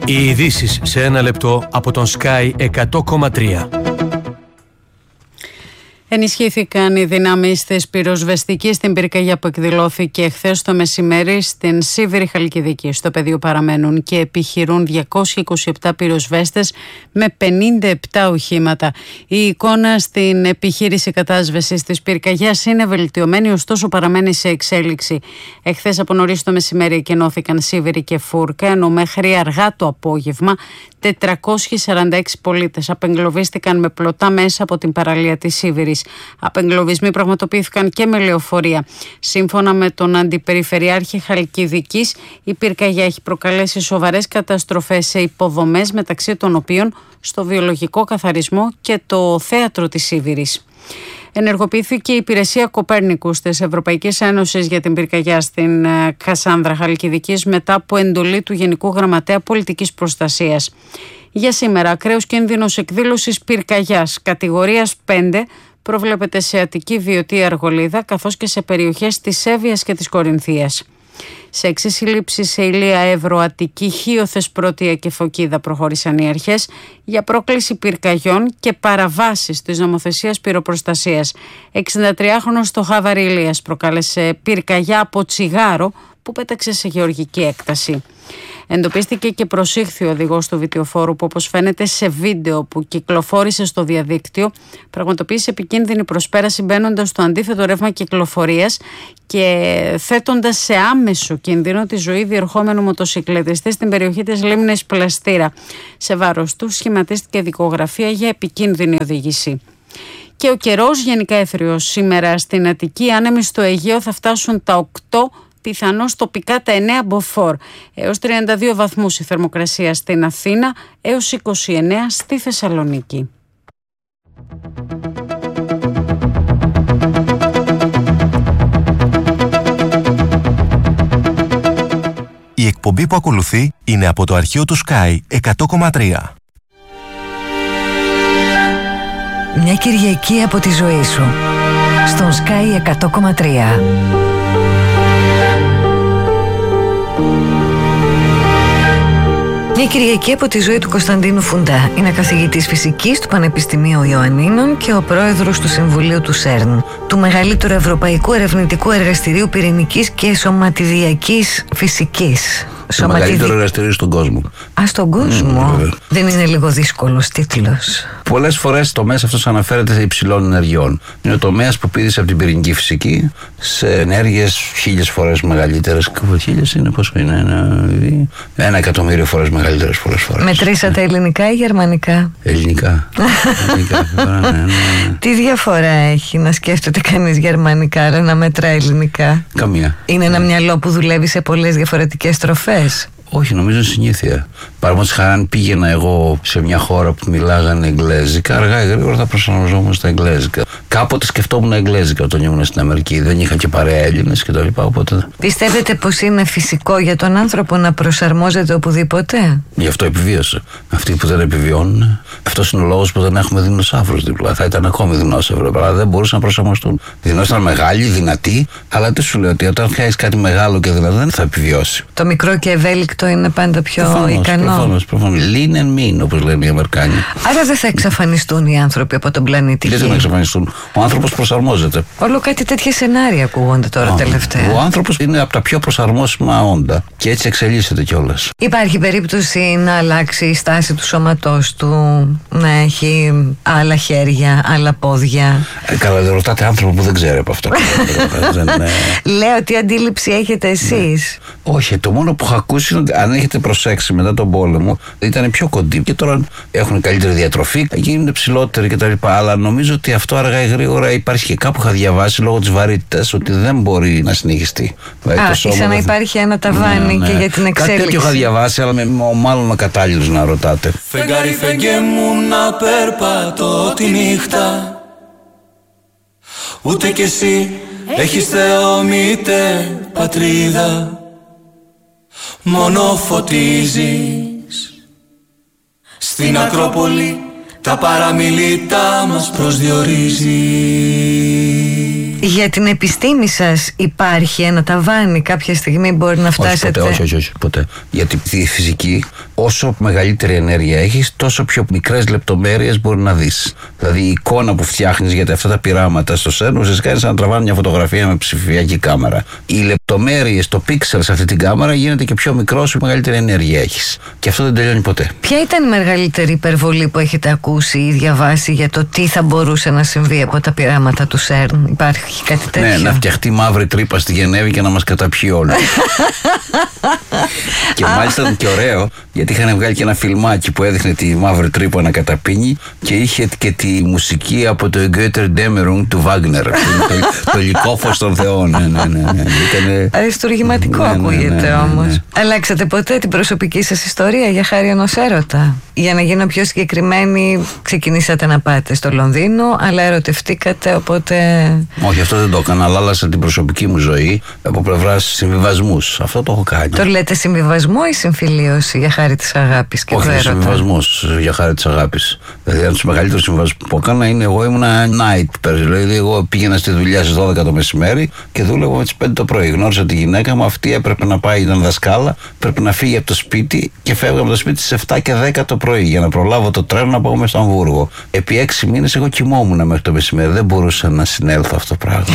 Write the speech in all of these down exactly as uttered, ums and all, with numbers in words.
Οι ειδήσεις σε ένα λεπτό από τον Sky εκατό κόμμα τρία. Ενισχύθηκαν οι δυνάμεις της πυροσβεστικής στην πυρκαγιά που εκδηλώθηκε χθες το μεσημέρι στην Σίβηρη Χαλκιδική. Στο πεδίο παραμένουν και επιχειρούν διακόσιοι είκοσι επτά πυροσβέστες με πενήντα επτά οχήματα. Η εικόνα στην επιχείρηση κατάσβεσης της πυρκαγιάς είναι βελτιωμένη, ωστόσο παραμένει σε εξέλιξη. Εχθές από νωρίς το μεσημέρι εκενώθηκαν Σίβηρη και Φούρκα, ενώ μέχρι αργά το απόγευμα τετρακόσιοι σαράντα έξι πολίτες απεγκλωβίστηκαν με πλωτά μέσα από την παραλία της Σίβηρης. Απεγκλωβισμοί πραγματοποιήθηκαν και με λεωφορεία. Σύμφωνα με τον Αντιπεριφερειάρχη Χαλκιδικής, η πυρκαγιά έχει προκαλέσει σοβαρές καταστροφές σε υποδομές, μεταξύ των οποίων στο βιολογικό καθαρισμό και το θέατρο της Σίβηρης. Ενεργοποιήθηκε η υπηρεσία Κοπέρνικους της Ευρωπαϊκής Ένωσης για την πυρκαγιά στην Κασάνδρα Χαλκιδικής μετά από εντολή του Γενικού Γραμματέα Πολιτικής Προστασίας. Για σήμερα, ακραίος κίνδυνος εκδήλωσης πυρκαγιάς κατηγορίας πέντε προβλέπεται σε Αττική, Βιωτή, Αργολίδα, καθώς και σε περιοχές της Εύβοιας και της Κορινθίας. Σε έξι συλλήψεις σε Ηλία, Εύρο, Αττική, Χίο, Θεσπρωτεία και Φωκίδα προχώρησαν οι αρχές για πρόκληση πυρκαγιών και παραβάσεις της νομοθεσίας πυροπροστασίας. εξηντατριάχρονος στο Χάβαρη Ηλίας προκάλεσε πυρκαγιά από τσιγάρο που πέταξε σε γεωργική έκταση. Εντοπίστηκε και προσήχθη ο οδηγός του βιτιοφόρου που, όπως φαίνεται σε βίντεο που κυκλοφόρησε στο διαδίκτυο, πραγματοποίησε επικίνδυνη προσπέραση μπαίνοντας στο αντίθετο ρεύμα κυκλοφορίας και θέτοντας σε άμεσο κίνδυνο τη ζωή διερχόμενου μοτοσυκλετιστή στην περιοχή της λίμνης Πλαστήρα. Σε βάρος του σχηματίστηκε δικογραφία για επικίνδυνη οδήγηση. Και ο καιρός γενικά έθριος σήμερα στην Αττική. Άνεμοι στο Αιγαίο θα φτάσουν τα οκτώ, πιθανώς τοπικά τα εννέα μποφόρ. Έως τριάντα δύο βαθμούς η θερμοκρασία στην Αθήνα, έως είκοσι εννέα στη Θεσσαλονίκη. Η εκπομπή που ακολουθεί είναι από το αρχείο του Sky εκατό κόμμα τρία. Μια Κυριακή από τη ζωή σου στον Sky εκατό κόμμα τρία. Μια Κυριακή από τη ζωή του Κωνσταντίνου Φουντά. Είναι καθηγητής φυσικής του Πανεπιστημίου Ιωαννίνων και ο πρόεδρος του Συμβουλίου του ΣΕΡΝ, του μεγαλύτερου ευρωπαϊκού ερευνητικού εργαστηρίου πυρηνικής και σωματιδιακής φυσικής. Το Σωματιδι... μεγαλύτερο εργαστήριο στον κόσμο. Α, στον κόσμο. Mm, Δεν είναι λίγο δύσκολος τίτλος? Πολλές φορές το τομέας αυτός αναφέρεται σε υψηλών ενεργειών. Είναι ο τομέας που πήδησε από την πυρηνική φυσική σε ενέργειες χίλιες φορές μεγαλύτερες. Χίλιες είναι πόσο είναι? Ένα, ένα εκατομμύριο φορές μεγαλύτερες πολλές φορές. Μετρήσατε ελληνικά ή γερμανικά? Ελληνικά. ελληνικά ναι, ναι, ναι. Τι διαφορά έχει να σκέφτεται κανείς γερμανικά, άρα να μετρά ελληνικά? Καμία. Είναι ένα μυαλό που δουλεύει σε πολλές διαφορετικές τροφές. Όχι, νομίζω συνήθεια. Παραδείγματος χάρη, αν πήγαινα εγώ σε μια χώρα που μιλάγανε εγγλέζικα, αργά ή γρήγορα θα προσαρμοζόμουν στα εγγλέζικα. Κάποτε σκεφτόμουν εγγλέζικα όταν ήμουν στην Αμερική. Δεν είχα και παρέα Έλληνες κτλ. Οπότε... Πιστεύετε πως είναι φυσικό για τον άνθρωπο να προσαρμόζεται οπουδήποτε? Γι' αυτό επιβίωσε. Αυτοί που δεν επιβιώνουν, αυτός είναι ο λόγος που δεν έχουμε δεινοσαύρους δίπλα. Θα ήταν ακόμη δεινόσαυρο, αλλά δεν μπορούσαν να προσαρμοστούν. Οι δεινόσαυροι ήταν μεγάλοι, δυνατοί, αλλά τι σου λέω, ότι όταν φτιάχνεις κάτι μεγάλο και δυνατό δεν θα επιβιώσει. Το μικρό και ευέλικτο είναι πάντα πιο προφανώς, ικανό. Προφανώς, προφανώς. Lean and mean, όπως λένε οι Αμερικάνοι. Άρα δεν θα εξαφανιστούν οι άνθρωποι από τον πλανήτη Γη? Δεν θα εξαφανιστούν. Ο άνθρωπος προσαρμόζεται. Όλο κάτι τέτοια σενάρια ακούγονται τώρα ο, τελευταία. Ο άνθρωπος είναι από τα πιο προσαρμόσιμα όντα και έτσι εξελίσσεται κιόλας. Υπάρχει περίπτωση να αλλάξει η στάση του σώματός του, να έχει άλλα χέρια, άλλα πόδια? Ε, καλά, δεν ρωτάτε άνθρωπο που δεν ξέρει από αυτό. δεν, ε... Λέω, τι αντίληψη έχετε εσείς? Ναι. Όχι, το μόνο που έχω ακούσει είναι ότι αν έχετε προσέξει μετά τον πόλεμο ήταν πιο κοντοί και τώρα έχουν καλύτερη διατροφή, γίνονται ψηλότεροι κτλ. Αλλά νομίζω ότι αυτό αργά ή γρήγορα υπάρχει και κάπου είχα διαβάσει λόγω της βαρύτητας ότι δεν μπορεί να συνεχιστεί. Α, σαν να υπάρχει ένα ταβάνι, ναι, ναι, και για την εξέλιξη. Κάτι τέτοιο είχα διαβάσει, αλλά με, μάλλον ο κατάλληλος να ρωτάτε. Φεγγάρι φεγγέ μου να περπατώ τη νύχτα, ούτε κι εσύ έχεις Θεό μήτε πατρίδα, μόνο φωτίζεις στην Ακρόπολη, τα παραμιλητά μας προσδιορίζεις. Για την επιστήμη σας υπάρχει ένα ταβάνι, κάποια στιγμή μπορεί να φτάσετε? Όχι, ποτέ, όχι, όχι, όχι, ποτέ. Γιατί η φυσική, όσο μεγαλύτερη ενέργεια έχεις, τόσο πιο μικρές λεπτομέρειες μπορεί να δεις. Δηλαδή η εικόνα που φτιάχνεις, γιατί αυτά τα πειράματα στο σέρν ουσιαστικά είναι σαν να τραβάνε μια φωτογραφία με ψηφιακή κάμερα. Οι λεπτομέρειες, το πίξελ σε αυτή την κάμερα γίνεται και πιο μικρό όσο μεγαλύτερη ενέργεια έχεις. Και αυτό δεν τελειώνει ποτέ. Ποια ήταν η μεγαλύτερη υπερβολή που έχετε ακούσει ή διαβάσει για το τι θα μπορούσε να συμβεί από τα πειράματα του σέρν? Υπάρχει κάτι τέτοιο? Ναι, να φτιαχτεί μαύρη τρύπα στη Γενέβη και να μας καταπιεί όλους. Και μάλιστα ήταν και ωραίο, γιατί είχαν βγάλει και ένα φιλμάκι που έδειχνε τη μαύρη τρύπα να καταπίνει και είχε και τη μουσική από το Götterdämmerung του Βάγνερ. Το, το λυκόφως των θεών. Ναι, ναι, ναι, ναι. Ήτανε... αριστουργηματικό ναι, ναι, ακούγεται, ναι, ναι, ναι, όμως. Ναι. Αλλάξατε ποτέ την προσωπική σας ιστορία για χάρη ενός έρωτα? Για να γίνω πιο συγκεκριμένη, ξεκινήσατε να πάτε στο Λονδίνο, αλλά ερωτευτήκατε, οπότε... Όχι, αυτό δεν το έκανα, αλλά άλλασα την προσωπική μου ζωή από πλευράς συμβιβασμούς. Αυτό το έχω κάνει. Το λέτε συμβιβασμό ή συμφιλίωση για χάρη της αγάπης και όχι, του έρωτα? Όχι, συμβιβασμός για χάρη της αγάπης. Δηλαδή, ένα από τους μεγαλύτερους συμβιβασμούς που έκανα είναι εγώ ήμουνα night person. Δηλαδή, εγώ πήγαινα στη δουλειά στις δώδεκα το μεσημέρι και δούλευα με τις πέντε το πρωί. Γνώρισα τη γυναίκα μου, αυτή έπρεπε να πάει, ήταν δασκάλα, πρέπει να φύγει από το σπίτι και φεύγα από το σπίτι στις επτά και δέκα το πρωί για να προλάβω το τρένο να πάω στο Αμβούργο. Επί έξι μήνες εγώ κοιμόμουν μέχρι το μεσημέρι. Δεν μπορούσα να συνέλθω αυτό το πράγμα.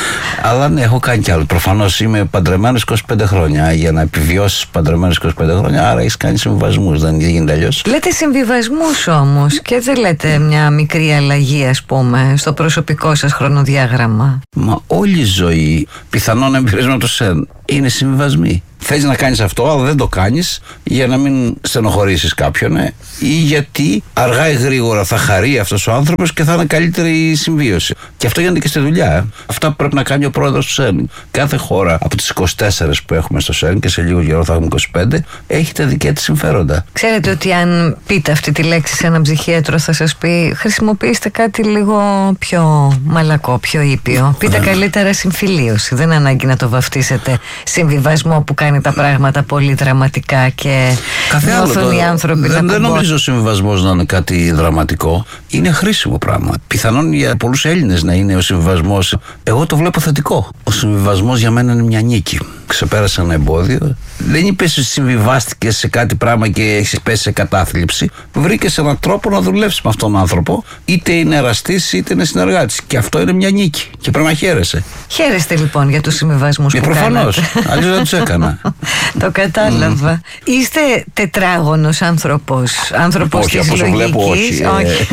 Αλλά ναι, έχω κάνει κι άλλο. Προφανώς είμαι παντρεμένος είκοσι πέντε χρόνια. Για να επιβιώσεις παντρεμένος είκοσι πέντε χρόνια, άρα έχεις κάνει συμβιβασμούς. Δεν γίνεται αλλιώς. Λέτε συμβιβασμούς όμως και δεν λέτε μια μικρή αλλαγή, ας πούμε, στο προσωπικό σας χρονοδιάγραμμα? Μα όλη η ζωή, πιθανόν εμπειρίες με το σέρν, είναι συμβιβασμοί. Θες να κάνεις αυτό, αλλά δεν το κάνεις για να μην στενοχωρήσεις κάποιον, ε, ή γιατί αργά ή γρήγορα θα χαρεί αυτός ο άνθρωπος και θα είναι καλύτερη η συμβίωση. Και αυτό γίνεται και στη δουλειά. Ε. Αυτά που πρέπει να κάνει ο πρόεδρος του σέρν. Κάθε χώρα από τις είκοσι τέσσερις που έχουμε στο σέρν, και σε λίγο καιρό θα έχουμε είκοσι πέντε, έχει τα δικά της συμφέροντα. Ξέρετε ότι αν πείτε αυτή τη λέξη σε έναν ψυχίατρο, θα σας πει χρησιμοποιήστε κάτι λίγο πιο μαλακό, πιο ήπιο. Πείτε καλύτερα συμφιλίωση. Δεν ανάγκη να το βαφτίσετε συμβιβασμό που κάνει τα πράγματα πολύ δραματικά και νιώθουν οι άνθρωποι δεν, να δεν κουμπώ. νομίζω ο συμβιβασμός να είναι κάτι δραματικό. Είναι χρήσιμο πράγμα. Πιθανόν για πολλούς Έλληνες να είναι ο συμβιβασμός. Εγώ το βλέπω θετικό. Ο συμβιβασμός για μένα είναι μια νίκη. Ξεπέρασε ένα εμπόδιο. Δεν είπες ότι συμβιβάστηκες σε κάτι πράγμα και έχεις πέσει σε κατάθλιψη. Βρήκες έναν τρόπο να δουλεύεις με αυτόν τον άνθρωπο, είτε είναι εραστής είτε είναι συνεργάτης. Και αυτό είναι μια νίκη. Και πρέπει να χαίρεσαι. Χαίρεστε λοιπόν για τους συμβιβασμούς που προφανώς. κάνατε? Αλλιώς δεν τους έκανα. Το κατάλαβα. Mm. Είστε τετράγωνος άνθρωπος, άνθρωπος όχι, της λογικής. λογικής. Βλέπω, όχι. όχι.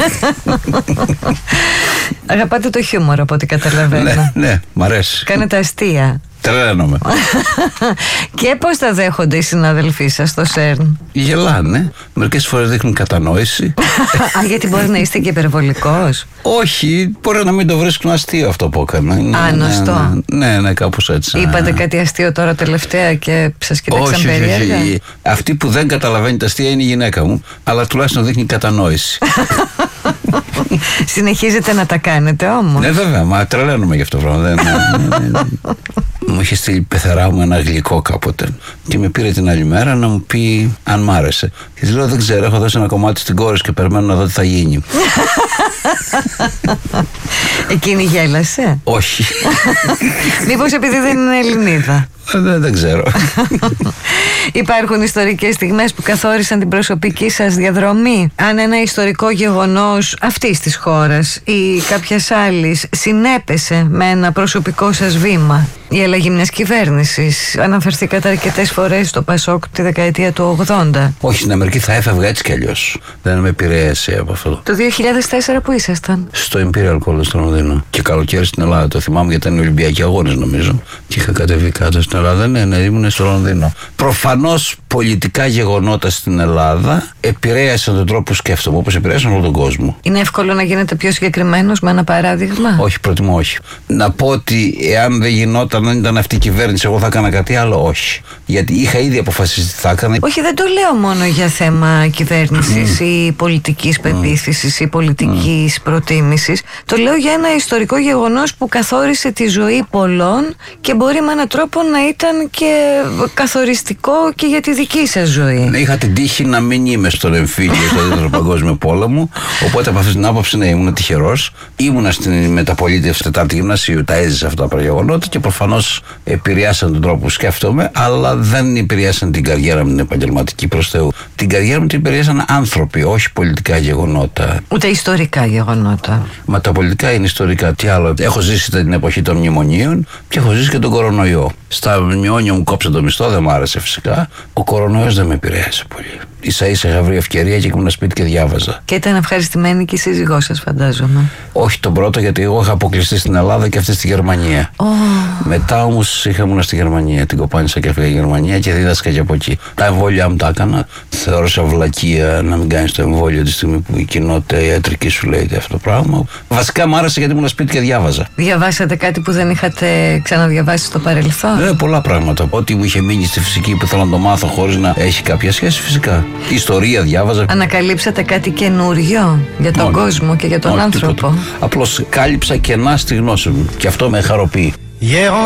Αγαπάτε το χιούμορ από ό,τι καταλαβαίνω. Ναι, ναι, μ' αρέσει. Κάνετε αστεία. Τρελαίνομαι. Και πώς τα δέχονται οι συναδελφοί σας στο σέρν? Γελάνε. Μερικές φορές δείχνουν κατανόηση. Α, γιατί μπορεί να είστε και υπερβολικός. Όχι, μπορεί να μην το βρίσκουν αστείο αυτό που έκανα. Άνωστο. Ναι, ναι, ναι, κάπως έτσι. Είπατε κάτι αστείο τώρα τελευταία και σας κοιτάξαν περίεργα? Όχι, αυτή που δεν καταλαβαίνει τα αστεία είναι η γυναίκα μου, αλλά τουλάχιστον δείχνει κατανόηση. Συνεχίζετε να τα κάνετε όμως? Ναι, βέβαια, μα τρελαίνουμε γι' αυτό το πράγμα. Μου είχε στείλει η πεθερά μου ένα γλυκό κάποτε και με πήρε την άλλη μέρα να μου πει αν μ' άρεσε. Και της λέω δεν ξέρω, έχω δώσει ένα κομμάτι στην κόρη και περιμένω να δω τι θα γίνει. Εκείνη γέλασε? Όχι. Μήπως επειδή δεν είναι Ελληνίδα? Δεν, δεν ξέρω. Υπάρχουν ιστορικές στιγμές που καθόρισαν την προσωπική σας διαδρομή? Αν ένα ιστορικό γεγονός αυτής της χώρας ή κάποιας άλλης συνέπεσε με ένα προσωπικό σας βήμα, η αλλαγή μιας κυβέρνησης, αναφερθήκατε αρκετές φορές στο Πασόκ τη δεκαετία του ογδόντα. Όχι, στην Αμερική θα έφευγα έτσι κι αλλιώς. Δεν με επηρέασε από αυτό. Το δύο χιλιάδες τέσσερα που ήσασταν? Στο Imperial College στο Λονδίνο. Και καλοκαίρι στην Ελλάδα. Το θυμάμαι γιατί ήταν Ολυμπιακοί Αγώνες, νομίζω. Και είχα κατεβεί κάτω στην Ελλάδα. Ναι, ναι, ήμουν στο Λονδίνο. Προφανώς πολιτικά γεγονότα στην Ελλάδα επηρέασαν τον τρόπο που σκέφτομαι, όπως επηρέασαν όλο τον κόσμο. Είναι εύκολο να γίνετε πιο συγκεκριμένος με ένα παράδειγμα? Όχι, προτιμώ όχι. Να πω ότι εάν δεν γινόταν, αν ήταν αυτή η κυβέρνηση, εγώ θα έκανα κάτι άλλο, όχι. Γιατί είχα ήδη αποφασίσει τι θα έκανα. Όχι, δεν το λέω μόνο για θέμα κυβέρνησης mm. ή πολιτικής πεποίθησης mm. ή πολιτικής mm. προτίμησης. Το λέω για ένα ιστορικό γεγονός που καθόρισε τη ζωή πολλών και μπορεί με έναν τρόπο να ήταν και καθοριστικό και για τη δική σας ζωή. Είχα την τύχη να μην είμαι στον εμφύλιο στο Δεύτερο Παγκόσμιο Πόλεμο, οπότε από αυτή την άποψη ναι, ήμουν τυχερός. Ήμουνα στην μεταπολίτευση Τετάρτη Γυμνασίου, τα έζησα αυτά τα γεγονότα και προφανώς επηρεάσαν τον τρόπο που σκέφτομαι, αλλά δεν επηρεάσαν την καριέρα μου την επαγγελματική, προς Θεού. Την καριέρα μου την επηρεάσαν άνθρωποι, όχι πολιτικά γεγονότα. Ούτε ιστορικά γεγονότα. Μα τα πολιτικά είναι ιστορικά. Τι άλλο. Έχω ζήσει την εποχή των μνημονίων και έχω ζήσει και τον κορονοϊό. Στα μνημόνια μου κόψε το μισθό, δεν μου άρεσε φυσικά. Ο κορονοϊός δεν με επηρέασε πολύ. Ίσα ίσα είχα βρει ευκαιρία και ήμουν σπίτι και διάβαζα. Και ήταν ευχαριστημένη και η σύζυγός σας, φαντάζομαι. Όχι τον πρώτο, γιατί εγώ είχα αποκλειστεί στην Ελλάδα και αυτή στη Γερμανία. Oh. Μετά όμως είχα ήμουν στη Γερμανία. Την κοπάνισα και έφυγα στη Γερμανία και δίδασκα και από εκεί. Τα εμβόλια μου τα έκανα. Θεώρησα βλακεία να μην κάνεις το εμβόλιο τη στιγμή που η κοινότητα η ιατρική σου λέει αυτό το πράγμα. Βασικά μου άρεσε γιατί ήμουν σπίτι και διάβαζα. Διαβάσατε κάτι που δεν είχατε ξαναδιαβάσει στο παρελθόν? Ναι, πολλά πράγματα. Ό,τι μου είχε μείνει στη φυσική που θέλω να το μάθω χωρίς να έχει κάποια σχέση, φυσικά. Ιστορία διάβαζα. Ανακαλύψατε κάτι καινούριο για τον όχι, κόσμο και για τον όχι, άνθρωπο? Απλώς κάλυψα κενά στη γνώση μου και αυτό με χαροποιεί. Yeah.